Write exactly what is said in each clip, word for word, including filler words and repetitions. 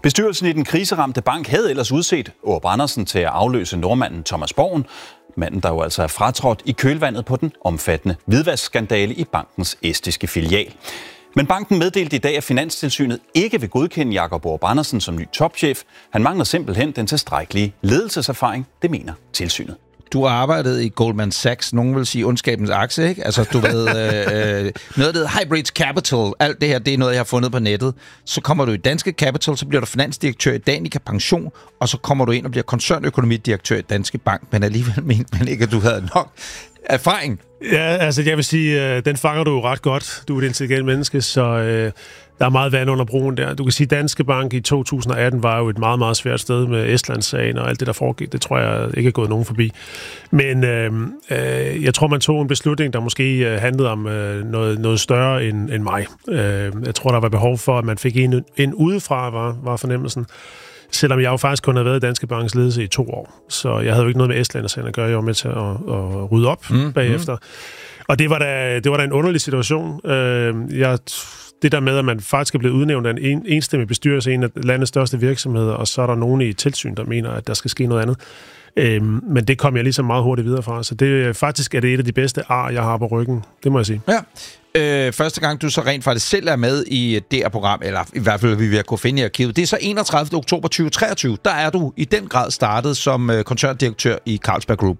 Bestyrelsen i den kriseramte bank havde ellers udset Aarup Andersen til at afløse nordmanden Thomas Borgen, manden der jo altså er fratrådt i kølvandet på den omfattende hvidvaskskandale i bankens estiske filial. Men banken meddelte i dag, at Finanstilsynet ikke vil godkende Jakob Aarup Andersen som ny topchef. Han mangler simpelthen den tilstrækkelige ledelseserfaring, det mener tilsynet. Du har arbejdet i Goldman Sachs, nogen vil sige ondskabens akse, ikke? Altså, du ved, øh, noget af det Hybrid Capital, alt det her, det er noget, jeg har fundet på nettet. Så kommer du i Danske Capital, så bliver du finansdirektør i Danica Pension, og så kommer du ind og bliver koncernøkonomidirektør i Danske Bank, men alligevel mente man ikke, at du havde nok erfaring. Ja, altså jeg vil sige, øh, den fanger du jo ret godt. Du er et intelligent menneske, så øh, der er meget vand under broen der. Du kan sige, at Danske Bank i to tusind atten var jo et meget, meget svært sted med Estlandssagen og alt det, der foregik. Det tror jeg ikke er gået nogen forbi. Men øh, øh, jeg tror, man tog en beslutning, der måske øh, handlede om øh, noget, noget større end, end mig. Øh, jeg tror, der var behov for, at man fik en, en udefra, var, var fornemmelsen. Selvom jeg jo faktisk kun havde været i Danske Banks ledelse i to år. Så jeg havde jo ikke noget med Estlandssagen at gøre. Jeg var med til at, at rydde op mm, bagefter. Mm. Og det var, da, det var da en underlig situation. Øh, jeg... Det der med, at man faktisk er blevet udnævnt af en enstemmig bestyrelse i en af landets største virksomheder, og så er der nogen i tilsyn, der mener, at der skal ske noget andet. Øhm, men det kom jeg ligesom meget hurtigt videre fra. Så det, faktisk er det et af de bedste ar, jeg har på ryggen. Det må jeg sige. Ja. Øh, første gang, du så rent faktisk selv er med i det her program, eller i hvert fald, vi vil kunne finde i arkivet, det er så enogtredivte oktober tyve treogtyve. Der er du i den grad startet som koncerndirektør i Carlsberg Group.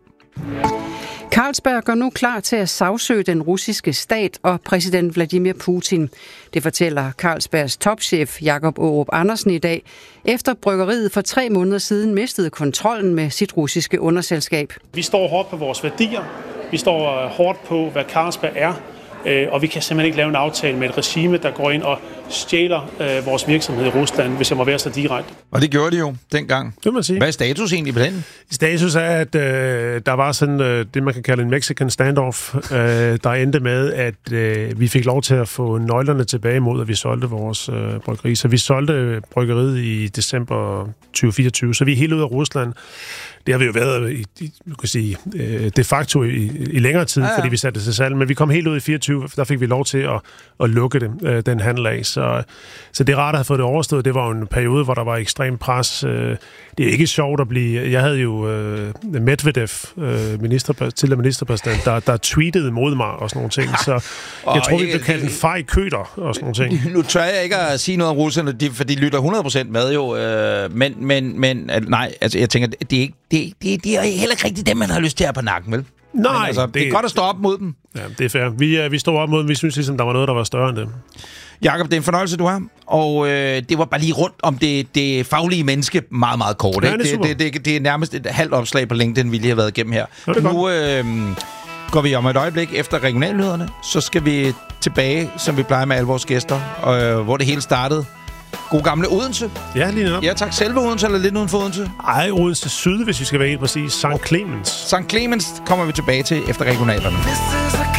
Carlsberg går nu klar til at sagsøge den russiske stat og præsident Vladimir Putin. Det fortæller Carlsbergs topchef Jakob Aarup Andersen i dag, efter bryggeriet for tre måneder siden mistede kontrollen med sit russiske underselskab. Vi står hårdt på vores værdier. Vi står hårdt på, hvad Carlsberg er. Og vi kan simpelthen ikke lave en aftale med et regime, der går ind og stjæler øh, vores virksomhed i Rusland, hvis jeg må være så direkte. Og det gjorde de jo dengang. Det må man sige. Hvad er status egentlig på den? Status er, at øh, der var sådan øh, det, man kan kalde en Mexican standoff, øh, der endte med, at øh, vi fik lov til at få nøglerne tilbage mod, at vi solgte vores øh, bryggeri. Så vi solgte bryggeriet i december tyve fireogtyve, så vi er helt ude af Rusland. Det har vi jo været i, i, kan sige, de facto i, i længere tid, ja, ja. fordi vi satte det til salg. Men vi kom helt ud i fireogtyve, der fik vi lov til at, at lukke det, den handel af. Så, så det er rart at have fået det overstået. Det var jo en periode, hvor der var ekstrem pres. Det er ikke sjovt at blive... Jeg havde jo Medvedev, minister, tidligere ministerpræsident, der, der tweetede mod mig og sådan nogle ting. Så jeg tror, vi blev kaldt en fej køter og sådan nogle ting. Nu tør jeg ikke at sige noget om russerne, for de lytter hundrede procent med jo. Men, men, men nej, altså jeg tænker, det er ikke Det, det, det er heller ikke rigtigt dem, man har lyst til at have på nakken, vel? Nej. Altså, det, det er godt at stå op mod dem. Ja, det er fair. Vi, vi stod op mod dem. Vi synes ligesom, der var noget, der var større end det. Jakob, det er en fornøjelse, du har. Og øh, det var bare lige rundt om det, det faglige menneske meget, meget kort. Ja, ikke? det, det, det, det, det er nærmest et halvt opslag på LinkedIn, vi lige har været igennem her. Ja, nu øh, går vi om et øjeblik efter regionalnyhederne. Så skal vi tilbage, som vi plejer med alle vores gæster, øh, hvor det hele startede. God gamle Odense. Ja, lige netop. Ja, tak. Selve Odense, eller lidt uden for Odense? Ej, Odense Syd, hvis vi skal være helt præcis. Sankt Clemens. Sankt Clemens kommer vi tilbage til efter regionalerne.